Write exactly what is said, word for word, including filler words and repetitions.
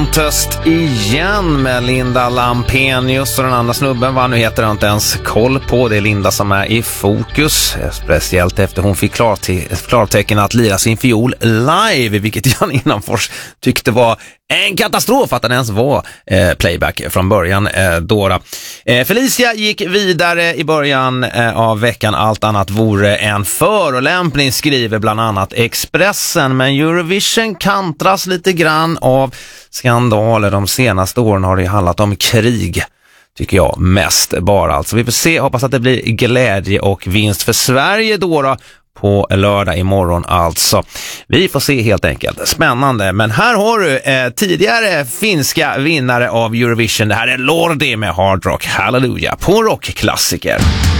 Contest igen med Linda Lampenius och den andra snubben, vad nu heter jag inte ens koll på. Det är Linda som är i fokus, speciellt efter hon fick klart- klartecken att lira sin fiol live, vilket Jan Innanfors tyckte var en katastrof att den ens var eh, playback från början. Eh, Dora. Eh, Felicia gick vidare i början eh, av veckan. Allt annat vore en förolämpning, skriver bland annat Expressen. Men Eurovision kantras lite grann av skandaler. De senaste åren har det handlat om krig, tycker jag, mest bara. Alltså vi får se, hoppas att det blir glädje och vinst för Sverige då då. På lördag imorgon alltså. Vi får se helt enkelt. Spännande. Men här har du eh, tidigare finska vinnare av Eurovision. Det här är Lordi med Hard Rock Hallelujah på Rockklassiker.